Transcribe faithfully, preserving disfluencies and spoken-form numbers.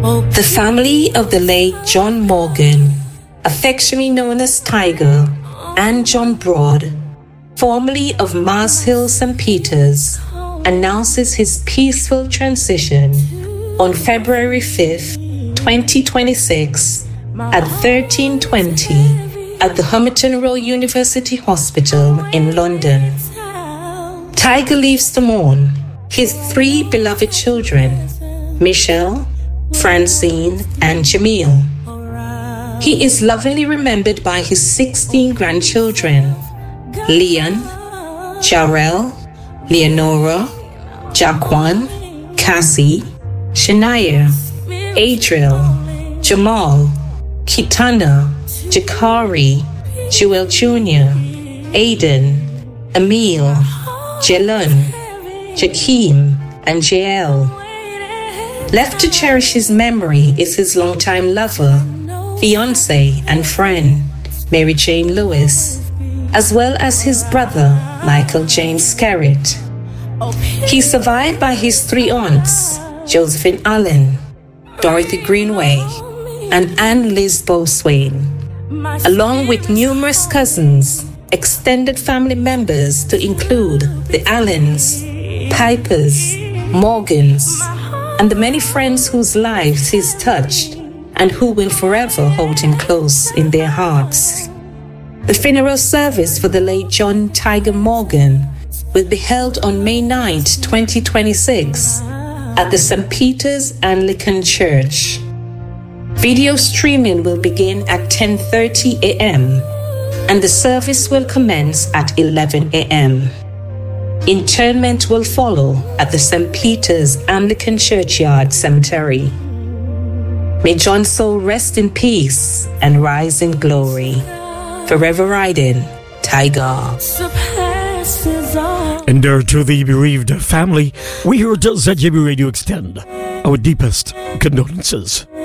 The family of the late John Morgan, affectionately known as Tiger, and John Broad, formerly of Mars Hill, Saint Peters, announces his peaceful transition on February fifth, twenty twenty-six at thirteen twenty at the Homerton Royal University Hospital in London. Tiger leaves to mourn his three beloved children, Michelle, Francine, and Jamil. He is lovingly remembered by his sixteen grandchildren, Leon, Jarrell, Leonora, Jaquan, Cassie, Shania, Adriel, Jamal, Kitana, Jakari, Joel Junior, Aiden, Emil, Jelon, Jakeem, and Jael. Left to cherish his memory is his longtime lover, fiancé, and friend, Mary Jane Lewis, as well as his brother, Michael James Skerritt. He's survived by his three aunts, Josephine Allen, Dorothy Greenway, and Anne Liz Boswain, along with numerous cousins, extended family members to include the Allens, Pipers, Morgans, and the many friends whose lives he's touched and who will forever hold him close in their hearts. The funeral service for the late John Tiger Morgan will be held on May ninth, twenty twenty-six at the Saint Peter's Anglican Church. Video streaming will begin at ten thirty a.m. and the service will commence at eleven a.m. Interment will follow at the Saint Peter's Anglican Churchyard Cemetery. May John's soul rest in peace and rise in glory. Forever riding, Tiger. And there to the bereaved family, we here at Z J B Radio extend our deepest condolences.